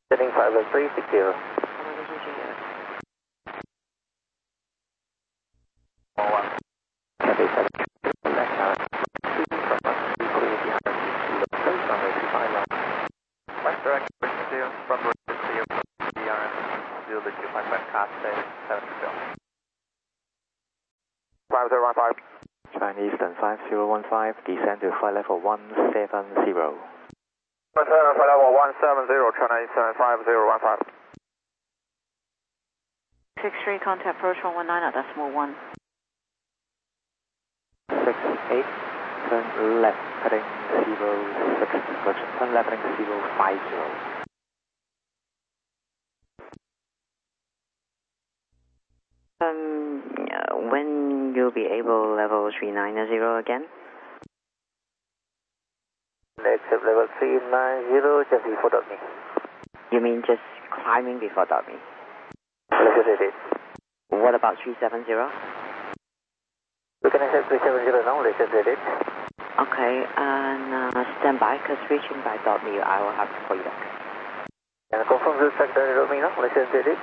Heading 51360. Cathay 7, left out. Speaking from us, we clear behind you. Close runway 25 left. West direct, from clear from DRM. 0255 cast 7 5015. Chinese Eastern 5015, descend to flight level 170. Flight level 170, China Eastern 5015. 63, contact approach 119.1. 68, turn left, heading 06, turn left heading 050. When you'll be able level 390 again? Next level 390, just before me. You mean just climbing before me? Let's get it. What about 370? We can accept 370 now, let's get it. Okay, and stand by, because reaching by me, I will have to call you back. And confirm the track that me now, let's get it.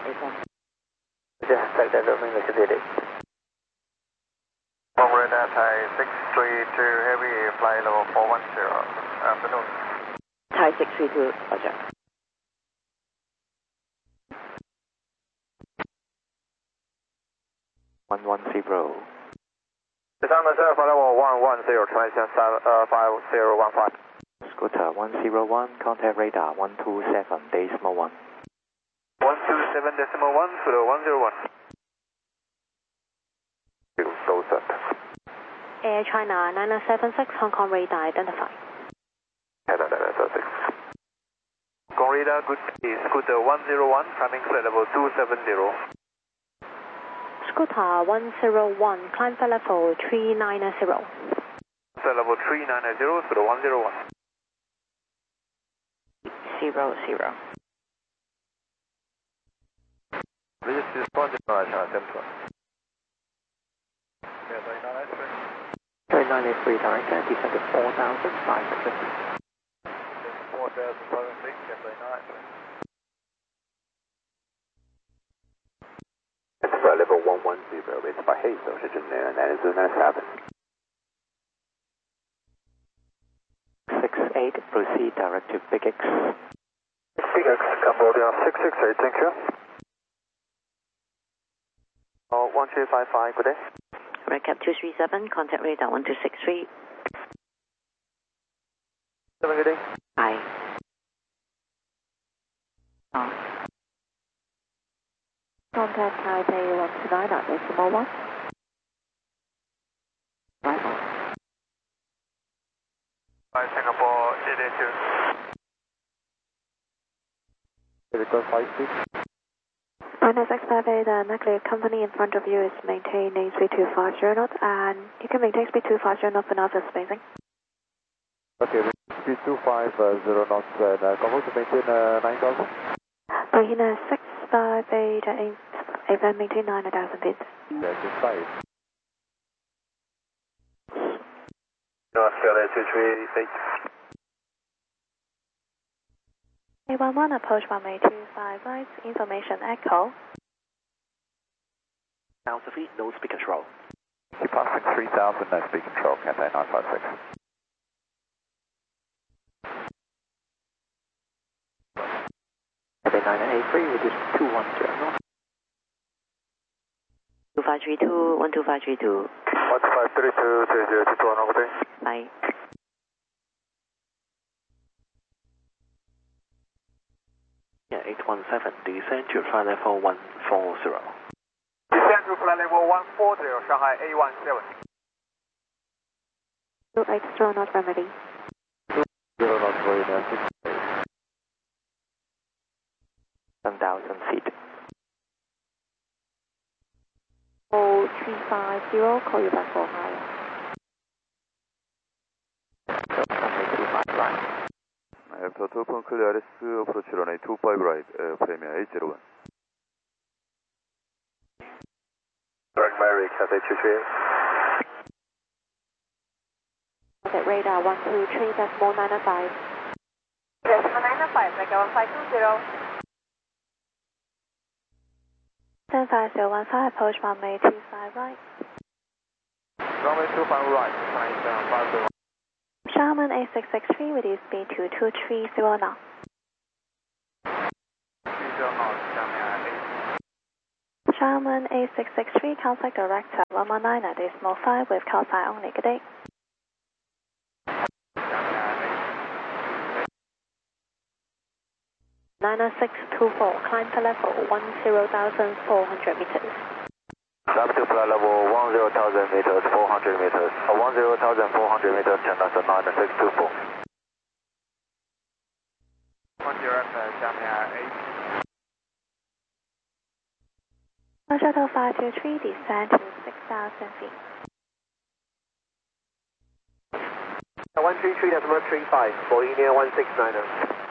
Just track that me, let's get it. Radar Thai 632 Heavy, flight level 410, afternoon. Thai 632, Roger. Descend myself, flight level 110, transition 5015. Scooter 101, contact radar 127.1. 127.1, Scooter 101. Goes up. Air China 9076, Hong Kong radar identified. China 9076. Hong Kong radar, good day. Scooter 101, climbing flight level 270. Scooter 101, climb flight level 390. Flight level 390, Scooter 101. 00. This is responding to China Central. 393 direct, descend to 4,550. 4,550, Cathay 9. It's flight level 110, it's by Hazel, Shenzhen 9097. 68, proceed direct to Big X. Big X, Cambodia 668, thank you. 1355, good day. Recap 237, contact radar 1263. 7, good day. Hi. Contact Taipei 129.1. Right. Hi, Singapore 882. Critical 56. China 658, nuclear company in front of you is maintaining speed 250 knots, and you can maintain speed 250 knots for another spacing. Okay, speed 250 knots, and comfort to maintain 9,000. China 658, aim maintain 9,000 feet. That's inside. North Carolina 238. A11 approach runway 25 right, information echo. Sounds of feet, no speed control. Passing 3,000, no speed control, Cathay 956. Cathay 983, reduce 210 knots. 2532, 12532. 1532, 3022, good day. Bye. Yeah, 817, descend to flight level 140. Descend to flight level 140, Shanghai A17. 280 not remedy. 0 knots, very nice. 1,000 feet. 0350, call you back for higher. Runway 25 right. After 2 clear RS, approach runway 25 right, Premier 801. Direct Mary, Cathay 238. Contact radar 123.995. Yes, 995. 5, Mega 1520. Stand 5015, approach runway 25 right. Runway 25 right, 501. Sharman A663, reduce speed to 230 knots. 30 knots, Sharman A663, contact director 119.5 with call sign only. Good day. 90624, climb to level 10,400 meters. Climb to flight level 10,000 meters, 400 meters. 10,400 meters, channel 9624. 10, Shuttle 523, descend to 6,000 feet. 133.35, Boeing 1690.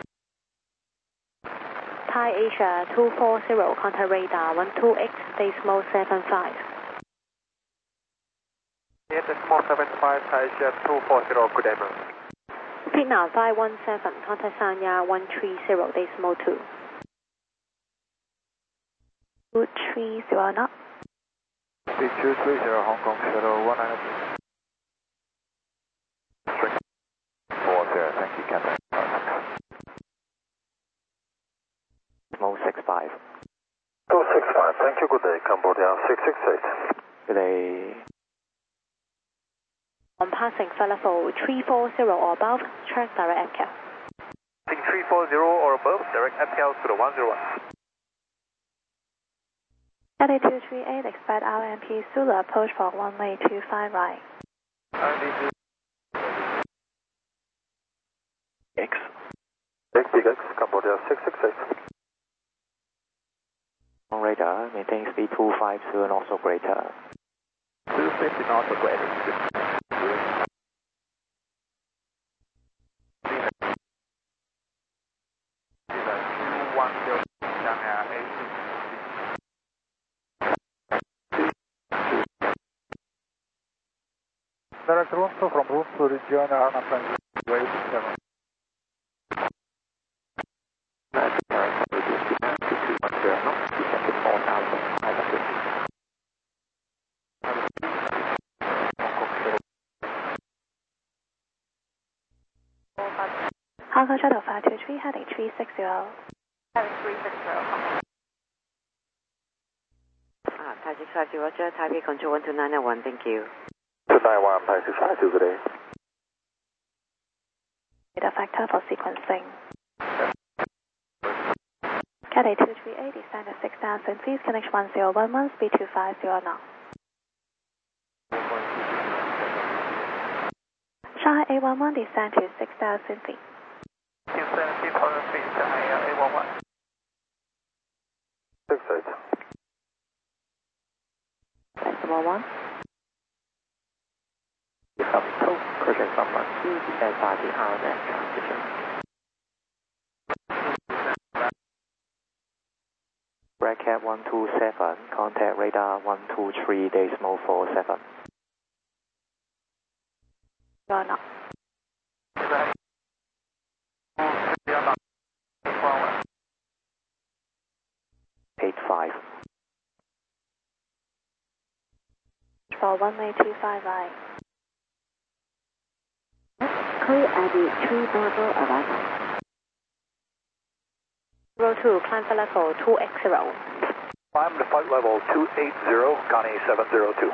Thai Asia 240, contact radar 12X, decimal 75. Yes, decimal 75, Thai Asia 240, good day, ma'am. Vietnam 517, contact Sanya 130, decimal 2. 230 knots. 3230, Hong Kong Shuttle 193. 40, thank you, Captain. 65. 265, thank you, good day. Cambodia 668. Good day. On passing flight level 340 or above, track direct FCAL. 340 or above, direct FPL to the 101. Cathay 238, expect RMP Zulu, approach for runway 25 right. X. X, Cambodia 668. On radar, maintain speed 250 and also greater. 250 knots or greater. Direct room 2 from room to region Arna Frank, wave 7. Hong Kong Shuttle 523, heading 360. Heading 360. Thai 650, Roger, Taipei Control 12991, thank you. 291, Thai 652, good day. Data factor for sequencing. Cathay 238, descend to 6,000 feet, connection 1011, speed 250 knots. Shanghai A11, descend to 6,000 feet. 17,000 feet, Shanghai A11. 68. Decimal 1. You have tow curtain from 2, descend by the RMS transition. Bracket 127, contact radar 123, decimal 47. 0 knots. 85. For runway 25 right. Clear Abby 3 Bravo arrival. 02, climb for level 2X0. Climb to flight level 280, Connie 702.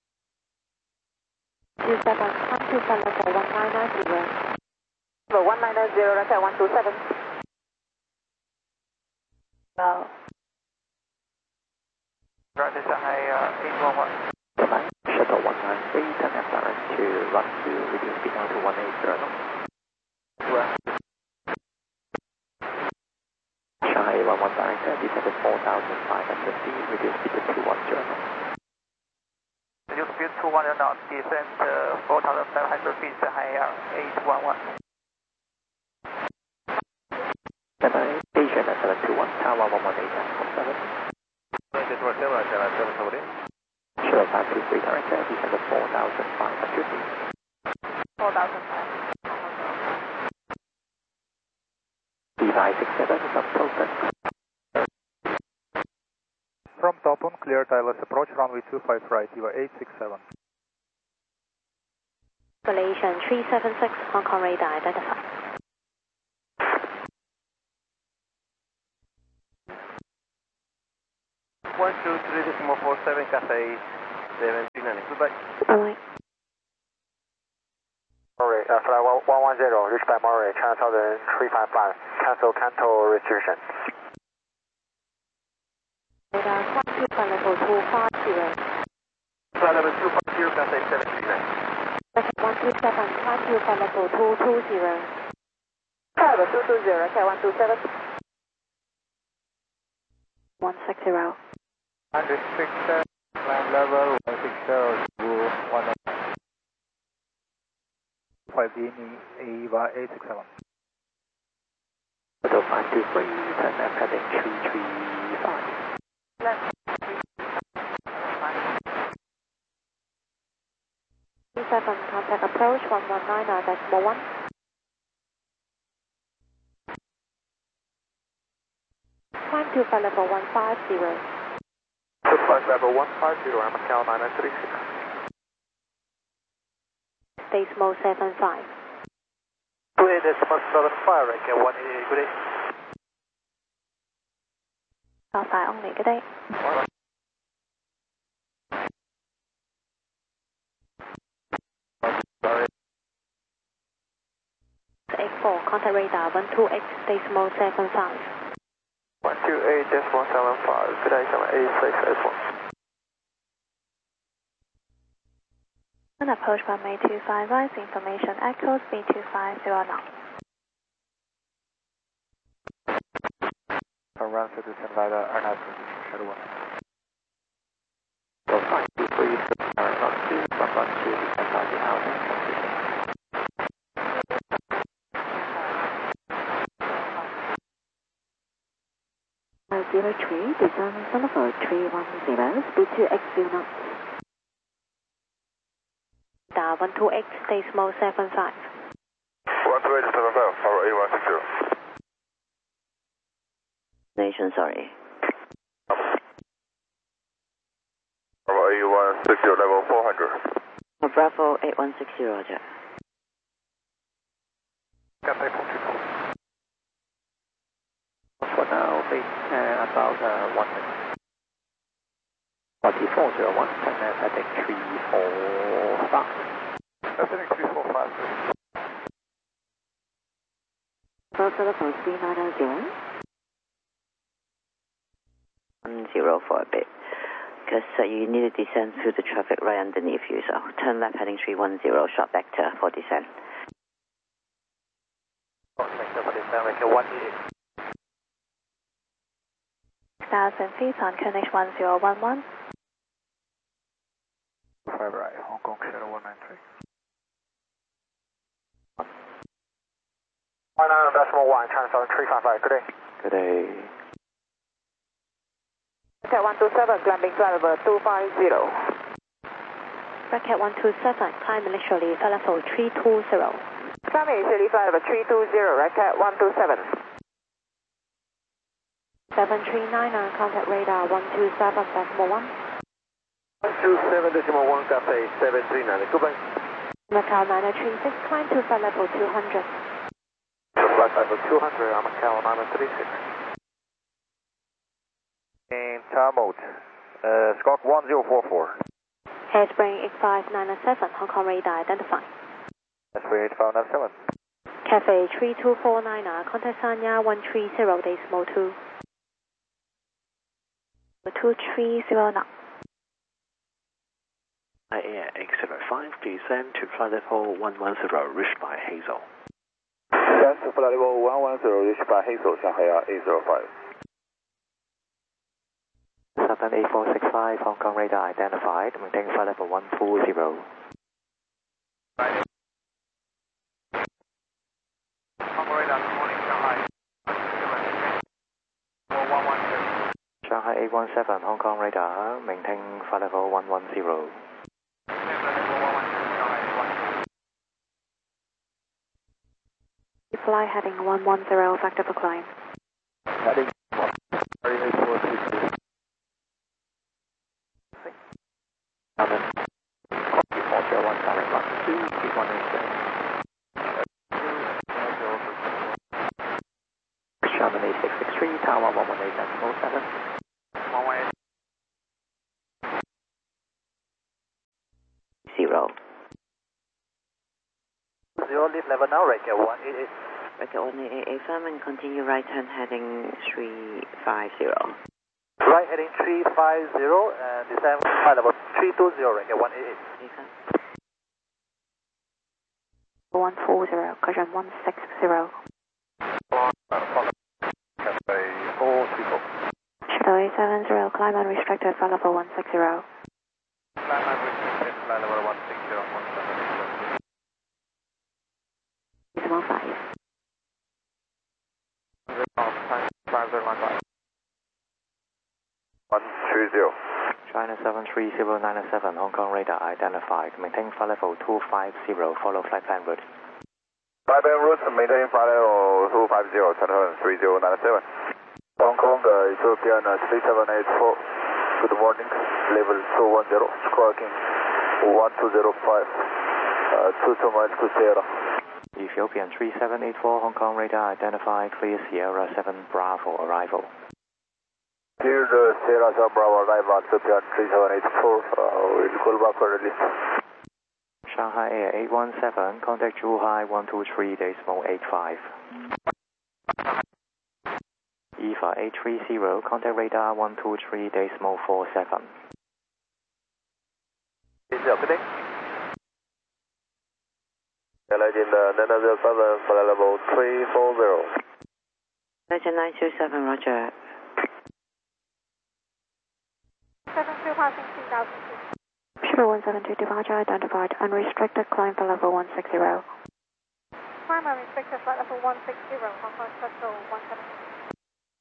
27, climb to flight level 1990. Level 1990, Roger 127. Well, Roger, Shanghai 811. Shuttle 193, turn left direct to run to reduce speed down to 180 knots. West. Shanghai 11 director, descend to 4,500 feet, reduce speed to 210 knots. Reduce speed to 210 knots, descend 4,500 feet, Shanghai 811. Shanghai Asia 721, Tower 118.7. Shuttle 523 director, descend to 4,500 feet. 4,500. The 3567 from Tolton. From Topon, clear Tyler's approach, runway 25 right, you are 867. Relation 376, Hong Kong radar identified. One two three 47 Cathay 739. Goodbye. Alright. Murray, flight 110, reached by Murray, China Southern 355, cancel Canto restriction. Radar 125 level 250. Flight level 250 Cathay 739. Packet 127, 125 level 220. Flight level 220, Cat 127. 160. Unrestricted, climb level 160, 5 EVA 867. Hotel 523, turn left heading 335. Left. 7, contact approach 119.1. Climb to flight level 150. Flight level 150, I'm at Cal 936. Decimal 75. Good day, Decimal 75, right, Cat 188, good day. Outside only, good day. Sorry. 84, contact radar 128, decimal 75. 128, Decimal 75, good day, 786, And approach by May 25, rise information echoes B250 now. Run for the radar, RNAV, Shadow 1. So 523, not 2, from 1 to descend by the housing transition. Zero 03, descend Sullivan 310, speed to X0 knots. Radar 128, decimal 75. 128, 75, power A160. Nation, sorry. Power A160, level 400. Bravo 8160, roger. Cathay 44. For now, about 1 minute. 4401, turn left heading 345. Heading 345. First telephone 3990. 10 for a bit. Because you need to descend through the traffic right underneath you, so turn left heading 310, short vector for descent. Vector for descent, right, Cat 188. 1,000 feet on Koenig 1011. 5 right, Hong Kong Shadow 193. 19.1, China Southern 355, good day. Good day. Cat 127, climbing flight level 250. Bracket 127, climb initially, flight level 320. Climbing initially flight level 320, right, Cat 127. 7399, contact radar 127.1. 127.1, Cathay 739, goodbye. Macau 936, climb to flight level 200. Flight level 200, I'm at Cal 936. In tower mode, Scott 1044. Hairspring 85997, Hong Kong radar identified. That's 8597. Cafe 3249, contact Sanya 130, decimal 2. 230 now. Air X05, descend to flight level 110, reached by Hazel. That's flight level 110, reached by Hazel, Shanghai A05. Southern 8465, Hong Kong radar identified, maintain flight level 120. Hong Kong radar, good morning, Shanghai. Shanghai 817, Hong Kong radar, maintain flight level 110. fly heading 110, factor for climb. Heading 13846. Common. Departure 1 Tower Block 2, T187. Sherman 8663, Tower 118.07. Runway 0. 0, leave level now, Reykjavik 188. Record 188, firm and continue right turn heading 350. Right heading 350 and descend flight level 320, Reykjavik 188. 140, cushion 160. Cafe 434. Shadow 870, climb unrestricted, flight level 160. Climb unrestricted, flight level 160, 5. 130. China 73097, Hong Kong radar identified. Maintain flight level 250, follow flight plan route. Flight plan route, maintain flight level 250, China 3097. Hong Kong, Ethiopian 3784. Good morning, level 210, squawking 1205, 22 miles to Sierra. Ethiopian 3784, Hong Kong radar identified. Clear Sierra 7 Bravo arrival. Here the Sierra 7 Bravo arrival, Ethiopian 3784, we'll call back for release. Shanghai Air 817, contact Zhuhai 123.85. EVA 830, contact radar 123.47. Is it opening? Legend 907, flight level 340. Legend 927, roger. 72 passing 3000 feet. Shadow 172, departure identified, unrestricted, climb for level 160. Climb unrestricted, flight level 160, Hong Kong Central 170.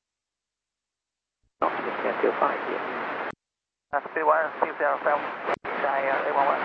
Not to get to 5 here. Speed 1, keep down south. Sky 811.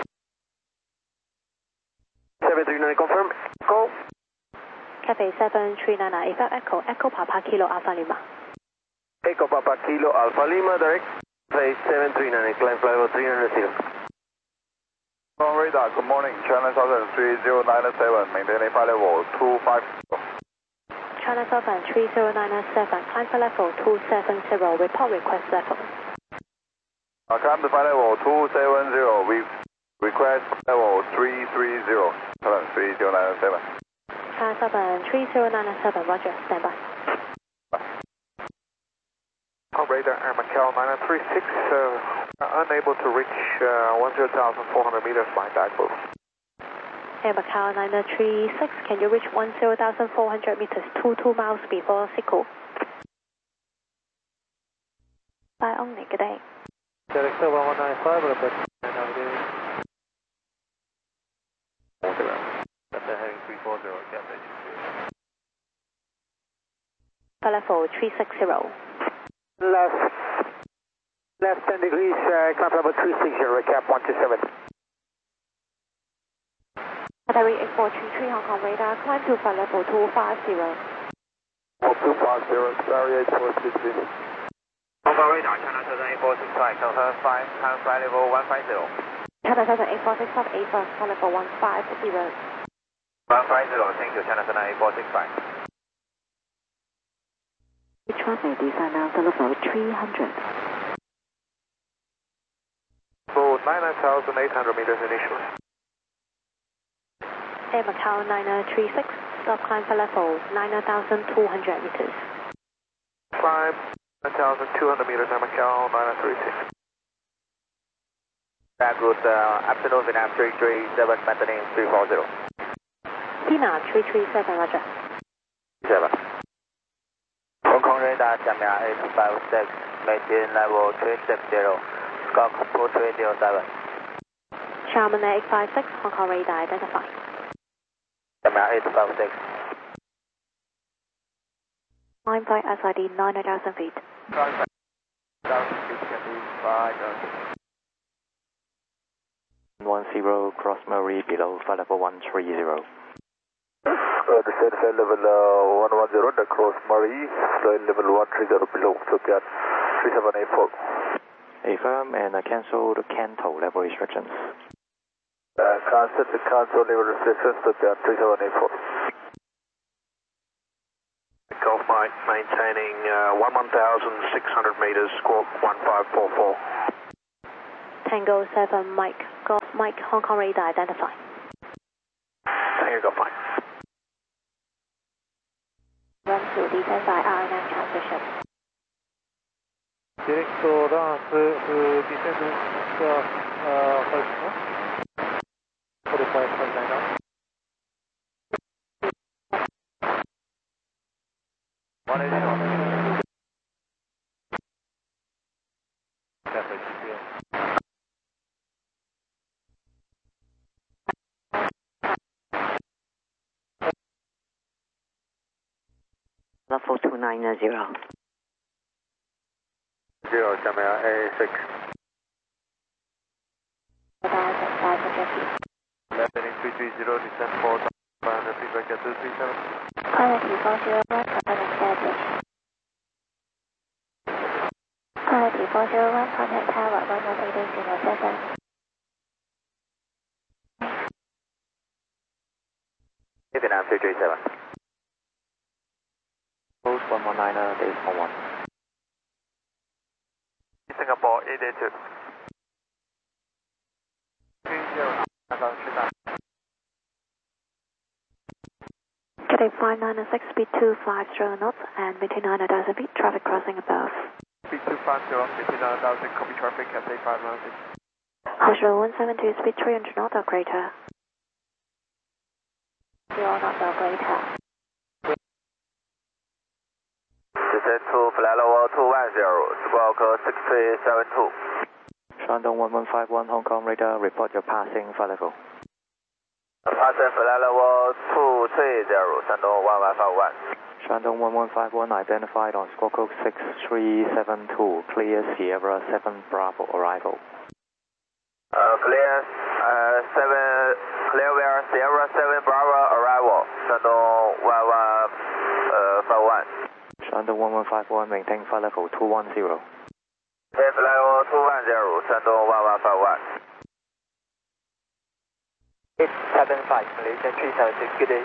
739 confirm. Go. Cafe 7399, effect Echo, Echo Papa Kilo Alpha Lima. Echo Papa Kilo Alpha Lima, direct. Place 739, climb flight level 300. On radar, good morning, China Southern 3097, maintaining flight level 250. China Southern 3097, climb for level 270, report request level. Climb to flight level 270, we request level 330, Southern 3097. China Southern 3097, roger, stand by. Radar Air Macau 936, unable to reach 10,400 meters by guidebook. Air Macau 936, can you reach 10,400 meters, 22 miles before Sico? By only, good day. Director 1195, request navigation. 40. That's heading 340, Cathay. For level 360. Left 10 degrees, climb level 360, recap 127. Battery 8433, Hong Kong radar, climb to flight level 250. 250, Battery 8463. Hong Kong radar, China Southern 8465, confirm 5, climb flight level 150. China Southern 8465, A1, flight level 150. 150, thank you, China Southern 8465. Traffic descend now to level 300. So 9,800 meters initially. Air Macau 936, stop climb for level 9,200 meters. Climb 9,200 meters, Air Macau 936. That route, afternoon Vietnam 337, maintaining 340. Tina 337, roger. 7. Hong Kong radar, Jamia 856, maintain level 360, Scock 2307. Sherman 856, Hong Kong radar identified. Jamia 856. Climb flight SID 9,000 feet. 9,000 feet, can be 10, cross Murray below flight level 130. descend flight level 110, the cross Marie, flight level 130 below, Sophia 3784. Affirm and cancel the Kanto level restrictions. Cancel level restrictions, Sophia 3784. Golf Mike maintaining 11,600 meters, squawk 1544. Tango 7 Mike, Golf Mike, Hong Kong radar identify. Tango Golf Mike. Run to descend by RNM transition. Directorance descend first, 45 now. Level 290. 0, Jamaica A6. About 500 feet. Landing 330, descend 4,500 feet, vector 237. Pilot 401, contact established. Pilot 401, contact tower 118.07. Vietnam 337. Post 119, days 1. Singapore 882. 30, Today 596, speed 250 knots and between 9,000 feet, traffic crossing above. Speed 250, between 9,000, copy traffic at 596. Hospital 172, speed 300 knots or greater. 0 knots or greater. Descend to flight level 210, squawk 6372. Shandong 1151 Hong Kong radar, report your passing flight level. Passing flight level 230, Shandong 1151. Shandong 1151 identified on squawk code 6372, clear Sierra 7 Bravo arrival. Clear Sierra 7 Bravo arrival, Shandong 1151. Shandong 1151, maintain flight level 210. Flight level 210, Shandong 1151. 875, Malaysia 376, good day.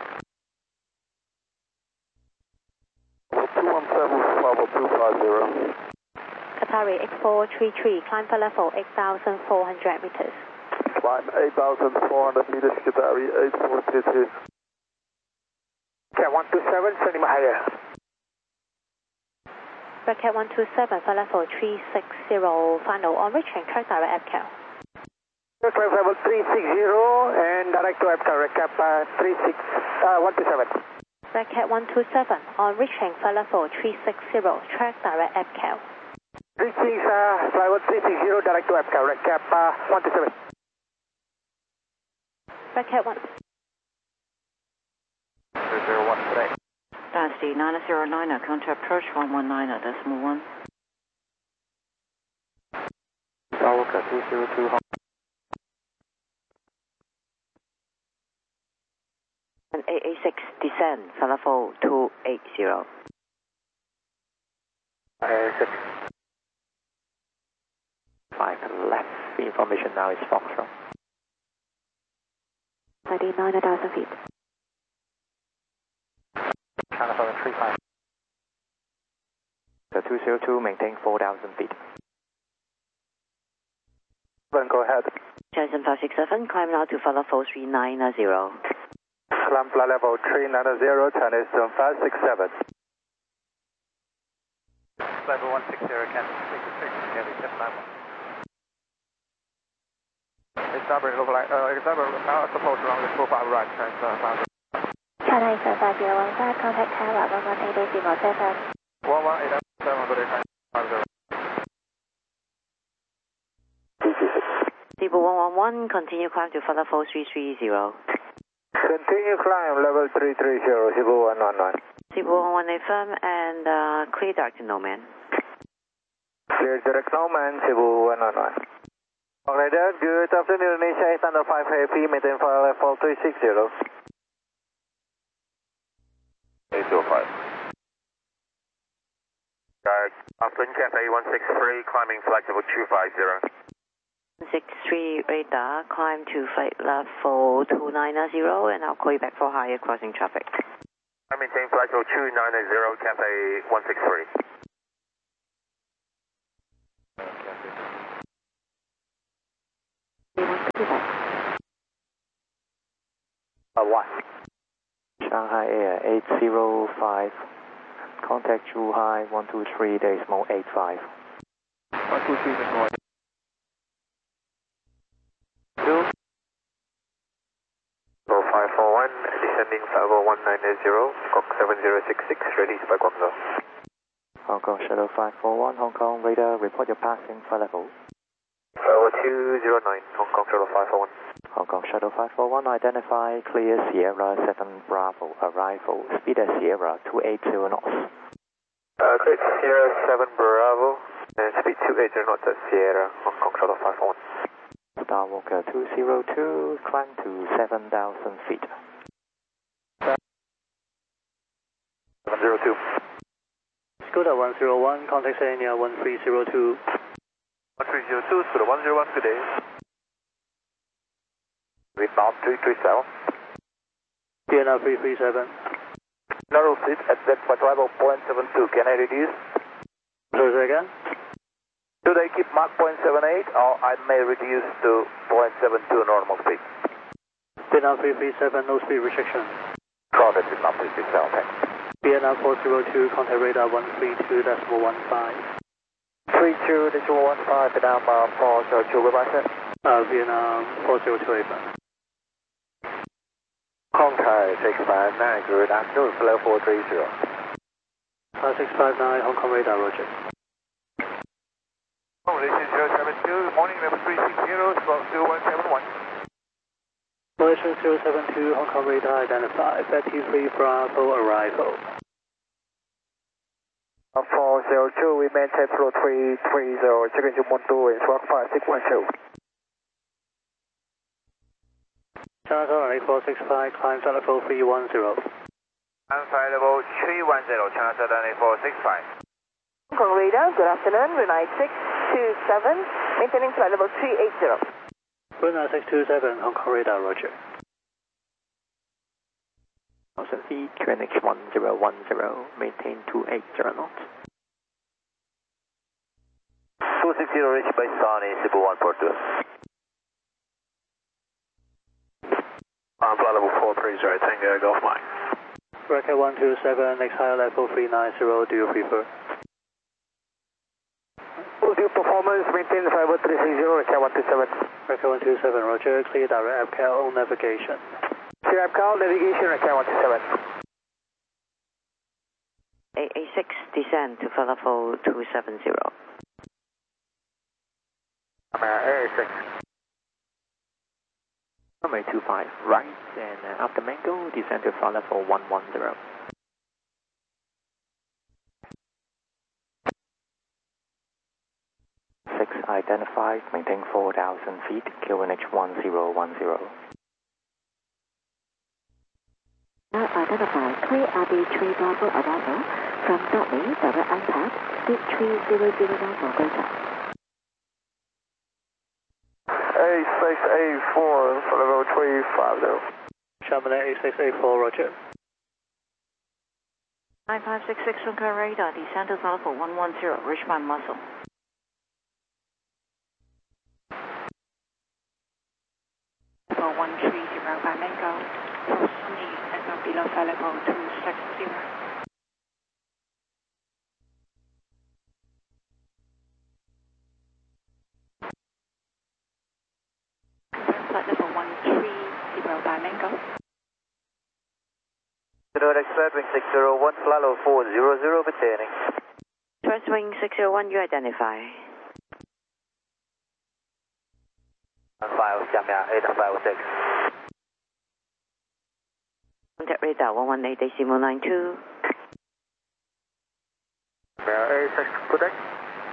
217, Bravo 250. Qatari X433, climb for level 8,400 meters. Climb 8,400 meters, Qatari 8422. Cat 127, send him higher. Red Cat 127, for level 360, final on reaching, track direct FCAL. Climb level 360 and direct to Epcal, Red Cat 127. Red Cat 127, on reaching, for level 360, track direct FCAL. Reaching flight level 360, direct to Epcal, Red Cat 127. Red Cat 1. 301 today. Dynasty 909, counter approach 119.1. Stalker 202 Hong And 886, descend, for level 280. 6. 5 left. The information now is Foxtrot. 39,000 feet. China 735. The 202, maintain 4,000 feet. Go ahead. Shenzhen 567, climb now to for level 390. Climb flight level 390, Chinese 567. Level 160, Kansas 66, Kelly 791. Establish support around the 45 right, transfer. China 5015, contact tower 118.07. 1187, good day, 50. Cebu 111, continue climb to for level 330. Continue climb level 330, Cebu 111. Cebu 111 firm and clear direct to no man. Clear direct no man, Cebu 111. Radar, good afternoon, Indonesia, standard 5 AP, maintain flight level 360. 105. Afternoon Cafe 163, climbing flight level 250. 63 radar, climb to flight level 290, and I'll call you back for higher crossing traffic. I maintain flight level 290, Cafe 163. What? Shanghai Air 805. Contact Zhuhai 123.85. 123.85. 0541, descending flight level 190, Kok 7066, ready by Guangzhou. Hong Kong Shuttle 541, Hong Kong radar, report your passing flight level. Level 209, Hong Kong Shuttle 541. Hong Kong Shuttle 541, identify clear Sierra 7 Bravo, arrival, speed at Sierra 280 knots. Clear Sierra 7 Bravo, and speed 280 knots at Sierra, Hong Kong Shuttle 541. Star Walker 202, climb to 7,000 feet. 702. Skoda 101, contact area 1302. 1302, Skoda 101, good day. Rebound 337. PNR 337. Narrow seat at that flight level 0.72, can I reduce? Close again. Should I keep Mach 0.78 or I may reduce to 0.72 normal speed? PNR 337, no speed restriction. Contact is not 337, okay. PNR 402, contact radar 132.15. 32.15, down by 402, goodbye sir. Vietnam 4028. Contact 659, good afternoon, flow 430. 5659, Hong Kong radar, roger. Malaysia 072, morning level 360, spot 2171. Malaysia 072, Hong Kong radar, identify, Betty 3 Bravo, arrival. 402, we maintain flow 330, checking to Montu, it's walk 5612. China Southern 8465, climb flight level 310. And flight level 310, China Southern 8465. Hong Kong radar, good afternoon, Runway 627, maintaining flight level 380. Runway 627, Hong Kong radar, roger. 1000 feet, QNH 1010, maintain 280 knots. 260, reached by Sony, Cebu 142. Flight level 430, Tango, Golf Mike. Record 127, next higher level 390, do you prefer? Due performance, maintain flight level 360, record 127. Record 127, roger, clear direct APCAL navigation. Clear APCAL navigation, record 127. 886, descend to flight level 270. America 86. Runway 25, right, and after Mango, descend to flight level 110. Six identified, maintain 4,000 feet, QNH 1010. Identify clear RB3 Bravo arrival from Dudley, direct iPad, speed 300 knots or greater. A684, flight level 350. Chamonix 8684, roger. 9566 Hong Kong radar, descend to flight level 110, Richmond Muscle. Level 130 by Mango, close me and go below flight level 260. Flight level 130 by Mango. Expert wing 601, flight level 400, retaining. First wing 601, you identify. 506, 856. Contact radar 118.92. A6, good day.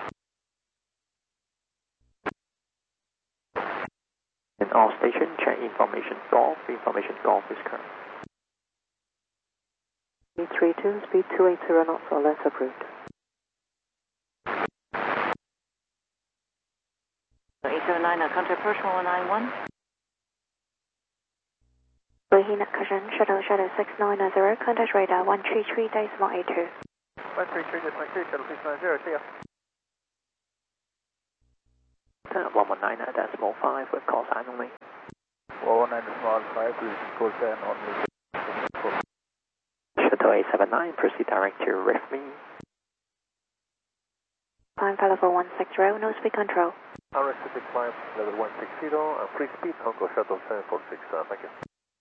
In all station, check information golf is current. 832, speed 280 knots or less approved. 809, contact approach 1191. Bohina Cushion, Shuttle 6990, contact radar 133.82. 133.82, Shuttle 690, see ya. 119.5 with call sign only. 119.5, please call sign only. Shuttle 879, proceed direct to RIFME. Climb flight level 160, no speed control. Unrestricted climb level 160, free speed, Hong Kong Shuttle 746, thank you.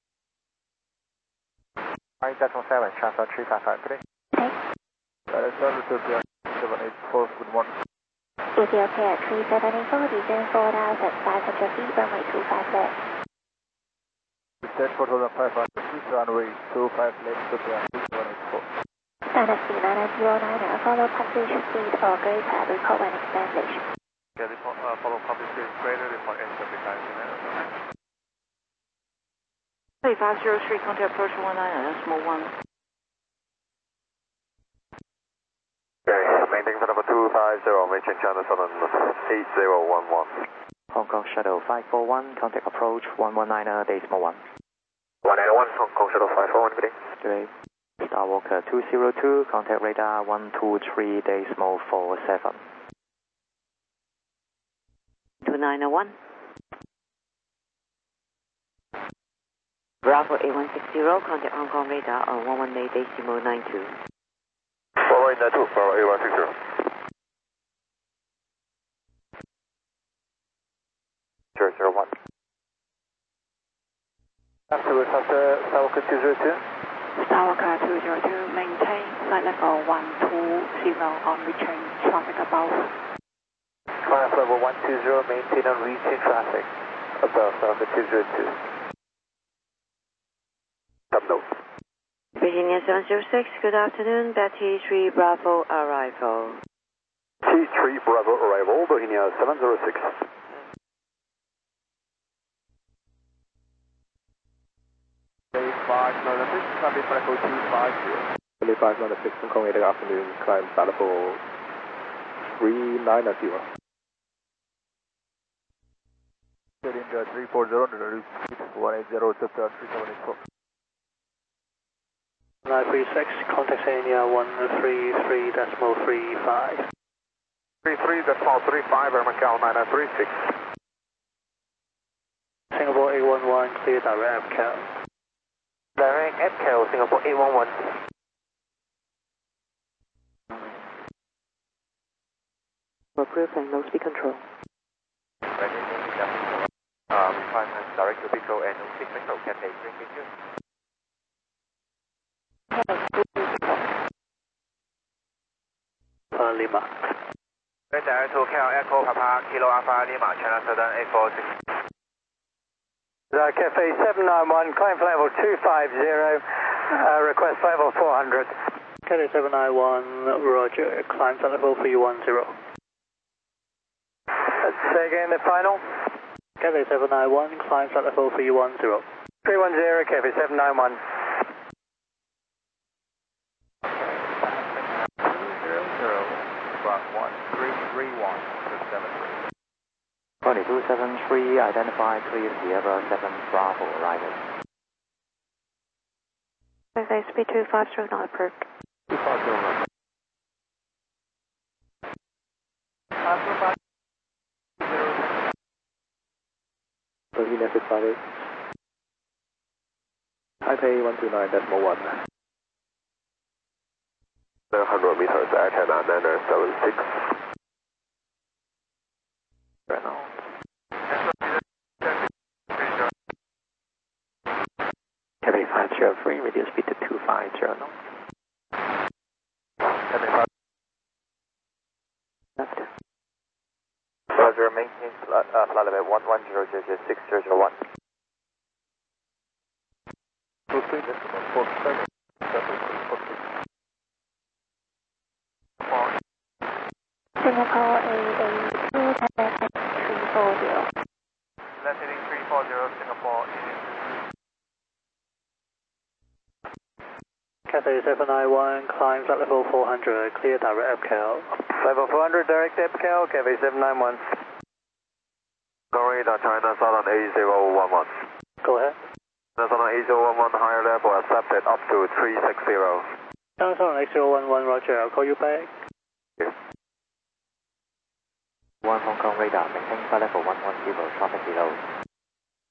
5.7, Shuttle 355, good day. Shuttle 784, good morning. Ethiopia 3784, descend 4,500 feet, runway 25 left. Descend 4,500 feet, runway 25 left, Ethiopia 3784. Standard speed 9090, follow published speed or greater, report when established. Yeah, follow public speed greater, report entry time. 3503, contact approach 19, small 1. Okay, maintain flight level 250, maintain China Southern 8011. Hong Kong Shuttle 541, contact approach 119, decimal 1. 191, Hong Kong Shuttle 541, good day. Good day. Starwalker 202, contact radar 123, decimal 47. 2901. Bravo 8160, contact Hong Kong radar on 118.92. Bravo 892, Bravo 8160. Sure, 01. Afterwards, after Starwalker 202. Starwalker 202, maintain flight level 120 on reaching traffic above. Flight level 120, maintain on reaching traffic above Starwalker 202. Virginia 706, good afternoon, Betty 3 Bravo arrival. T3 Bravo arrival, Virginia 706. Sunday 50250. Sunday 596, Hong Kong, good afternoon, climb flight level 390. Heading 340, 180, 3784. 936, contact area 133.35. 33.35, Macau 9936. Singapore 811, clear direct MCAL. Direct MCAL, Singapore 811. Approved and no speed control. Requirements direct to Pico and no speed control, Cathay 332. Lima. Direct to Cal Echo Papa Kilo Alpha Lima, China Southern 846. Cafe 791, climb flight level 250, request flight level 400. Cafe 791, roger, climb flight level 310. Say again, the final? Cafe 791, climb flight level 310. 310, Cafe 791. 2273, identify clear Sierra 7 Bravo arrival. Cathay speed 250, not approved. 250. Virginia 658. Taipei 129.1. 900 meters at China 9976. Renault. Heavy 503, reduce speed to 250 knots. Left. Roger, maintain flight level 110.601. Singapore 882, contact 340. Left heading 340, Singapore. Cathay Cathay 791, climb flight level 400, clear direct EPCAL. Level 400, direct EPCAL, Cathay 791. Radar China Southern 8011. Go ahead. Southern 8011, higher level accepted up to 360. China Southern 8011, roger, I'll call you back. 1 Hong Kong radar, maintain flight level 110, traffic below.